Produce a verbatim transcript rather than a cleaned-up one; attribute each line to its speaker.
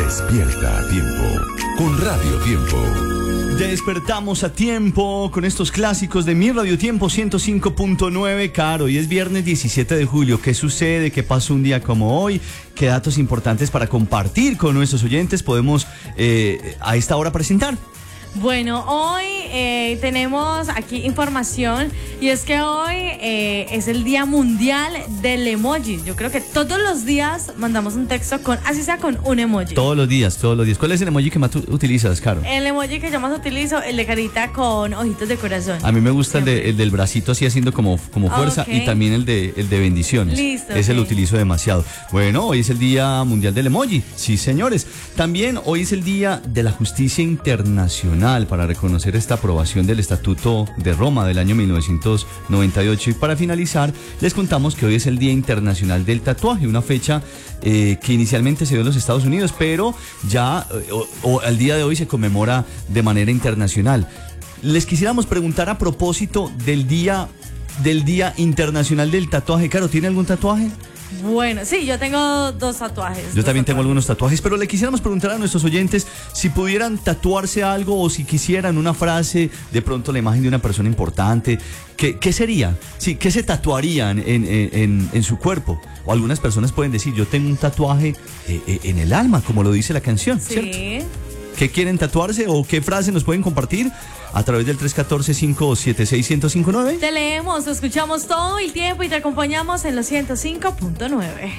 Speaker 1: Despierta a tiempo con Radio Tiempo.
Speaker 2: Despertamos a tiempo con estos clásicos de Mi Radio Tiempo ciento cinco punto nueve. Caro, hoy es viernes diecisiete de julio. ¿Qué sucede? ¿Qué pasó un día como hoy? ¿Qué datos importantes para compartir con nuestros oyentes podemos eh, a esta hora presentar?
Speaker 3: Bueno, hoy eh, tenemos aquí información y es que hoy eh, es el Día Mundial del Emoji. Yo creo que todos los días mandamos un texto con, así sea con un emoji.
Speaker 2: Todos los días, todos los días. ¿Cuál es el emoji que más tú utilizas, Caro?
Speaker 3: El emoji que yo más utilizo, el de carita con ojitos de corazón.
Speaker 2: A mí me gusta el, de, el del bracito así haciendo como, como fuerza,
Speaker 3: okay.
Speaker 2: Y también el de, el de bendiciones.
Speaker 3: Listo.
Speaker 2: Ese
Speaker 3: okay.
Speaker 2: lo utilizo demasiado. Bueno, hoy es el Día Mundial del Emoji. Sí, señores. También hoy es el Día de la Justicia Internacional para reconocer esta aprobación del Estatuto de Roma del año mil novecientos noventa y ocho. Y para finalizar, les contamos que hoy es el Día Internacional del Tatuaje, una fecha eh, que inicialmente se dio en los Estados Unidos, pero ya eh, o, o al día de hoy se conmemora de manera internacional. Les quisiéramos preguntar a propósito del Día, del Día Internacional del Tatuaje. Caro, ¿tiene algún tatuaje?
Speaker 3: Bueno, sí, yo tengo dos tatuajes.
Speaker 2: Yo
Speaker 3: dos
Speaker 2: también
Speaker 3: tatuajes.
Speaker 2: tengo algunos tatuajes, pero le quisiéramos preguntar a nuestros oyentes si pudieran tatuarse algo o si quisieran una frase, de pronto la imagen de una persona importante. ¿Qué, qué sería? Sí, ¿qué se tatuarían en, en, en, en su cuerpo? O algunas personas pueden decir, yo tengo un tatuaje eh, eh, en el alma, como lo dice la canción,
Speaker 3: Sí.
Speaker 2: ¿cierto? ¿Qué quieren tatuarse o qué frase nos pueden compartir a través del tres uno cuatro, cinco siete seis, uno cero cinco nueve?
Speaker 3: Te leemos, te escuchamos todo el tiempo y te acompañamos en los ciento cinco punto nueve.